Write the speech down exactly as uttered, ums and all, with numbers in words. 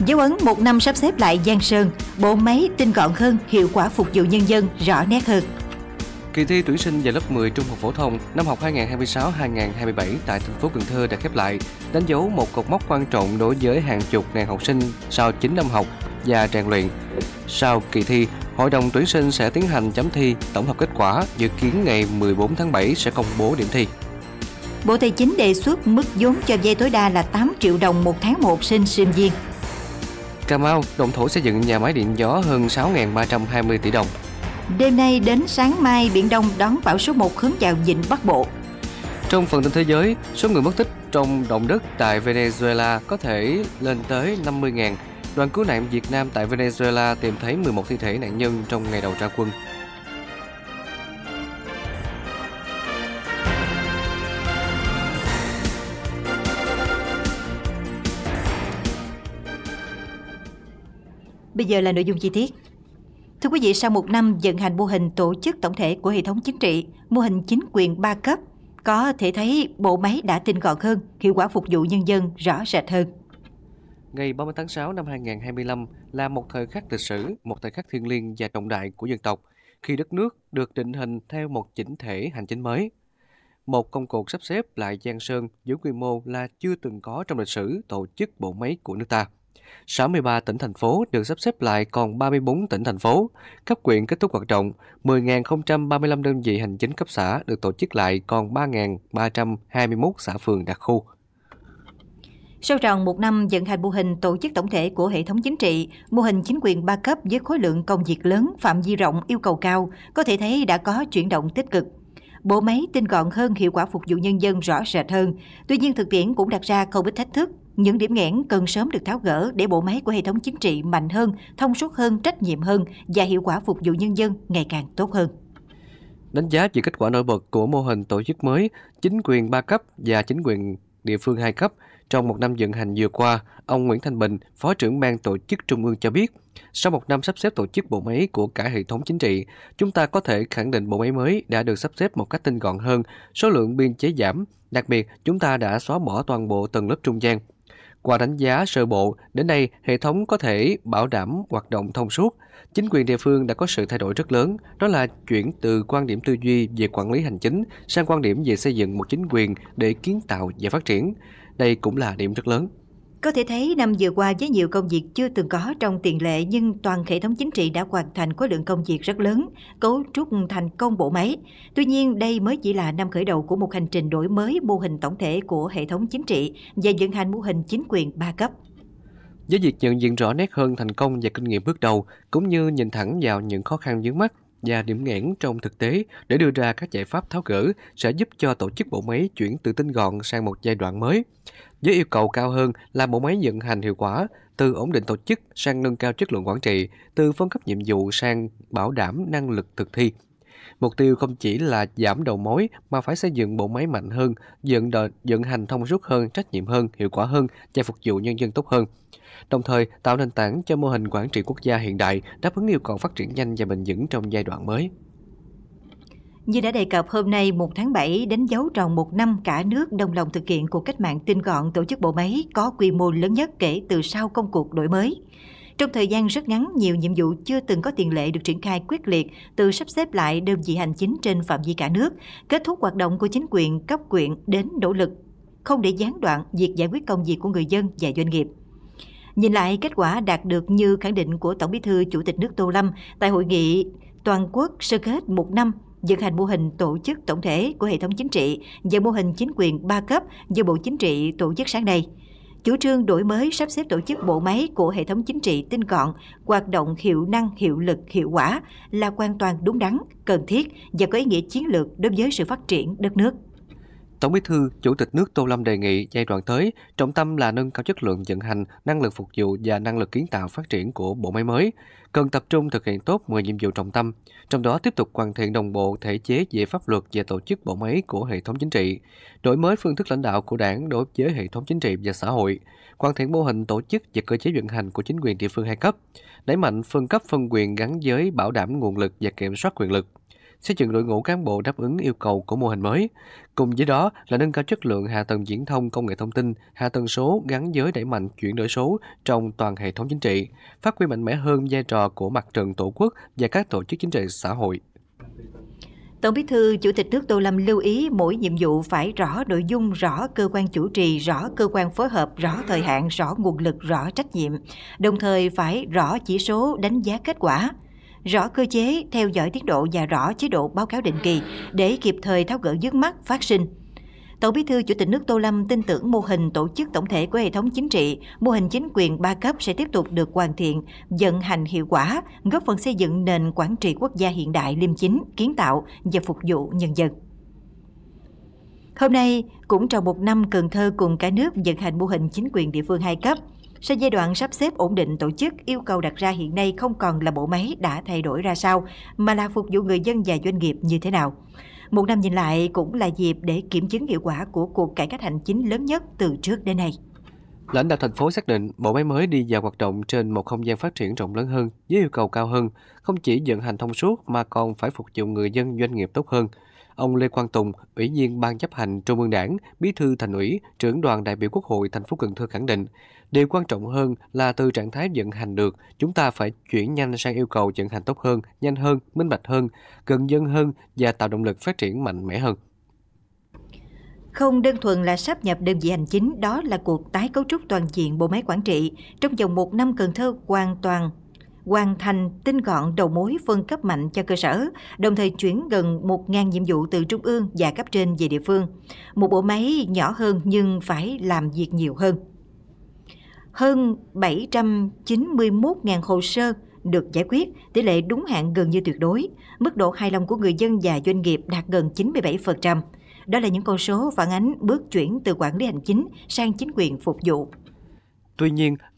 Dấu ấn một năm sắp xếp lại Giang Sơn, bộ máy tinh gọn hơn, hiệu quả phục vụ nhân dân rõ nét hơn. Kỳ thi tuyển sinh vào lớp mười trung học phổ thông năm học hai nghìn không trăm hai mươi sáu hai nghìn không trăm hai mươi bảy tại thành phố Cần Thơ đã khép lại, đánh dấu một cột mốc quan trọng đối với hàng chục ngàn học sinh sau chín năm học và rèn luyện. Sau kỳ thi, Hội đồng tuyển sinh sẽ tiến hành chấm thi, tổng hợp kết quả, dự kiến ngày mười bốn tháng bảy sẽ công bố điểm thi. Bộ Tài chính đề xuất mức vốn cho vay tối đa là tám triệu đồng một tháng một học sinh sinh viên. Cà Mau động thổ xây dựng nhà máy điện gió hơn sáu nghìn ba trăm hai mươi tỷ đồng. Đêm nay đến sáng mai, Biển Đông đón bão số một hướng vào vịnh Bắc Bộ. Trong phần tin thế giới, số người mất tích trong động đất tại Venezuela có thể lên tới năm mươi nghìn. Đoàn cứu nạn Việt Nam tại Venezuela tìm thấy mười một thi thể nạn nhân trong ngày đầu ra quân. Bây giờ là nội dung chi tiết. Thưa quý vị, sau một năm vận hành mô hình tổ chức tổng thể của hệ thống chính trị, mô hình chính quyền ba cấp, có thể thấy bộ máy đã tinh gọn hơn, hiệu quả phục vụ nhân dân rõ rệt hơn. Ngày ba mươi tháng sáu năm hai nghìn không trăm hai mươi lăm là một thời khắc lịch sử, một thời khắc thiêng liêng và trọng đại của dân tộc, khi đất nước được định hình theo một chỉnh thể hành chính mới. Một công cuộc sắp xếp lại Giang Sơn với quy mô là chưa từng có trong lịch sử tổ chức bộ máy của nước ta. sáu mươi ba tỉnh thành phố được sắp xếp lại còn ba mươi bốn tỉnh thành phố, cấp huyện kết thúc hoạt động, mười nghìn không trăm ba mươi lăm đơn vị hành chính cấp xã được tổ chức lại còn ba nghìn ba trăm hai mươi mốt xã phường đặc khu. Sau tròn một năm vận hành mô hình tổ chức tổng thể của hệ thống chính trị, mô hình chính quyền ba cấp với khối lượng công việc lớn, phạm vi rộng, yêu cầu cao, có thể thấy đã có chuyển động tích cực. Bộ máy tinh gọn hơn, hiệu quả phục vụ nhân dân rõ rệt hơn. Tuy nhiên, thực tiễn cũng đặt ra không ít thách thức. Những điểm nghẽn cần sớm được tháo gỡ để bộ máy của hệ thống chính trị mạnh hơn, thông suốt hơn, trách nhiệm hơn và hiệu quả phục vụ nhân dân ngày càng tốt hơn. Đánh giá về kết quả nổi bật của mô hình tổ chức mới, chính quyền ba cấp và chính quyền địa phương hai cấp trong một năm vận hành vừa qua, ông Nguyễn Thanh Bình, Phó trưởng Ban Tổ chức Trung ương cho biết, sau một năm sắp xếp tổ chức bộ máy của cả hệ thống chính trị, chúng ta có thể khẳng định bộ máy mới đã được sắp xếp một cách tinh gọn hơn, số lượng biên chế giảm, đặc biệt chúng ta đã xóa bỏ toàn bộ tầng lớp trung gian. Qua đánh giá sơ bộ, đến nay hệ thống có thể bảo đảm hoạt động thông suốt. Chính quyền địa phương đã có sự thay đổi rất lớn, đó là chuyển từ quan điểm tư duy về quản lý hành chính sang quan điểm về xây dựng một chính quyền để kiến tạo và phát triển. Đây cũng là điểm rất lớn. Có thể thấy năm vừa qua với nhiều công việc chưa từng có trong tiền lệ, nhưng toàn hệ thống chính trị đã hoàn thành khối lượng công việc rất lớn, cấu trúc thành công bộ máy. Tuy nhiên, đây mới chỉ là năm khởi đầu của một hành trình đổi mới mô hình tổng thể của hệ thống chính trị và vận hành mô hình chính quyền ba cấp. Với việc nhận diện rõ nét hơn thành công và kinh nghiệm bước đầu, cũng như nhìn thẳng vào những khó khăn vướng mắt và điểm nghẽn trong thực tế để đưa ra các giải pháp tháo gỡ sẽ giúp cho tổ chức bộ máy chuyển từ tinh gọn sang một giai đoạn mới. Với yêu cầu cao hơn là bộ máy vận hành hiệu quả, từ ổn định tổ chức sang nâng cao chất lượng quản trị, từ phân cấp nhiệm vụ sang bảo đảm năng lực thực thi. Mục tiêu không chỉ là giảm đầu mối mà phải xây dựng bộ máy mạnh hơn, vận, đợi, vận hành thông suốt hơn, trách nhiệm hơn, hiệu quả hơn và phục vụ nhân dân tốt hơn. Đồng thời tạo nền tảng cho mô hình quản trị quốc gia hiện đại đáp ứng yêu cầu phát triển nhanh và bền vững trong giai đoạn mới. Như đã đề cập, hôm nay một tháng bảy đánh dấu tròn một năm cả nước đồng lòng thực hiện cuộc cách mạng tinh gọn tổ chức bộ máy có quy mô lớn nhất kể từ sau công cuộc đổi mới. Trong thời gian rất ngắn, nhiều nhiệm vụ chưa từng có tiền lệ được triển khai quyết liệt, từ sắp xếp lại đơn vị hành chính trên phạm vi cả nước, kết thúc hoạt động của chính quyền cấp huyện đến nỗ lực không để gián đoạn việc giải quyết công việc của người dân và doanh nghiệp. Nhìn lại kết quả đạt được như khẳng định của Tổng Bí thư Chủ tịch nước Tô Lâm tại hội nghị toàn quốc sơ kết một năm vận hành mô hình tổ chức tổng thể của hệ thống chính trị và mô hình chính quyền ba cấp do Bộ Chính trị tổ chức sáng nay. Chủ trương đổi mới sắp xếp tổ chức bộ máy của hệ thống chính trị tinh gọn, hoạt động hiệu năng, hiệu lực, hiệu quả là hoàn toàn đúng đắn, cần thiết và có ý nghĩa chiến lược đối với sự phát triển đất nước. Tổng Bí thư, Chủ tịch nước Tô Lâm đề nghị giai đoạn tới, trọng tâm là nâng cao chất lượng vận hành, năng lực phục vụ và năng lực kiến tạo phát triển của bộ máy mới. Cần tập trung thực hiện tốt mười nhiệm vụ trọng tâm, trong đó tiếp tục hoàn thiện đồng bộ thể chế về pháp luật và tổ chức bộ máy của hệ thống chính trị, đổi mới phương thức lãnh đạo của Đảng đối với hệ thống chính trị và xã hội, hoàn thiện mô hình tổ chức và cơ chế vận hành của chính quyền địa phương hai cấp, đẩy mạnh phân cấp phân quyền gắn với bảo đảm nguồn lực và kiểm soát quyền lực. xây dựng đội ngũ cán bộ đáp ứng yêu cầu của mô hình mới. Cùng với đó là nâng cao chất lượng hạ tầng viễn thông, công nghệ thông tin, hạ tầng số gắn với đẩy mạnh chuyển đổi số trong toàn hệ thống chính trị, phát huy mạnh mẽ hơn vai trò của mặt trận Tổ quốc và các tổ chức chính trị xã hội. Tổng Bí thư Chủ tịch nước Tô Lâm lưu ý mỗi nhiệm vụ phải rõ nội dung, rõ cơ quan chủ trì, rõ cơ quan phối hợp, rõ thời hạn, rõ nguồn lực, rõ trách nhiệm. Đồng thời phải rõ chỉ số đánh giá kết quả, rõ cơ chế theo dõi tiến độ và rõ chế độ báo cáo định kỳ để kịp thời tháo gỡ vướng mắc phát sinh. Tổng Bí thư Chủ tịch nước Tô Lâm tin tưởng mô hình tổ chức tổng thể của hệ thống chính trị, mô hình chính quyền ba cấp sẽ tiếp tục được hoàn thiện, vận hành hiệu quả, góp phần xây dựng nền quản trị quốc gia hiện đại, liêm chính, kiến tạo và phục vụ nhân dân. Hôm nay, cũng trong một năm Cần Thơ cùng cả nước vận hành mô hình chính quyền địa phương hai cấp, sau giai đoạn sắp xếp ổn định tổ chức, yêu cầu đặt ra hiện nay không còn là bộ máy đã thay đổi ra sao, mà là phục vụ người dân và doanh nghiệp như thế nào. Một năm nhìn lại cũng là dịp để kiểm chứng hiệu quả của cuộc cải cách hành chính lớn nhất từ trước đến nay. Lãnh đạo thành phố xác định bộ máy mới đi vào hoạt động trên một không gian phát triển rộng lớn hơn, với yêu cầu cao hơn, không chỉ vận hành thông suốt mà còn phải phục vụ người dân doanh nghiệp tốt hơn. Ông Lê Quang Tùng, Ủy viên Ban chấp hành Trung ương Đảng, Bí thư Thành ủy, trưởng đoàn đại biểu Quốc hội thành phố Cần Thơ khẳng định, điều quan trọng hơn là từ trạng thái vận hành được, chúng ta phải chuyển nhanh sang yêu cầu vận hành tốt hơn, nhanh hơn, minh bạch hơn, gần dân hơn và tạo động lực phát triển mạnh mẽ hơn. Không đơn thuần là sáp nhập đơn vị hành chính, đó là cuộc tái cấu trúc toàn diện bộ máy quản trị. Trong vòng một năm, Cần Thơ hoàn toàn hoàn thành tinh gọn đầu mối phân cấp mạnh cho cơ sở, đồng thời chuyển gần một nghìn nhiệm vụ từ trung ương và cấp trên về địa phương. Một bộ máy nhỏ hơn nhưng phải làm việc nhiều hơn. Hơn bảy trăm chín mươi mốt nghìn hồ sơ được giải quyết, tỷ lệ đúng hạn gần như tuyệt đối. Mức độ hài lòng của người dân và doanh nghiệp đạt gần chín mươi bảy phần trăm. Đó là những con số phản ánh bước chuyển từ quản lý hành chính sang chính quyền phục vụ. Tuy nhiên,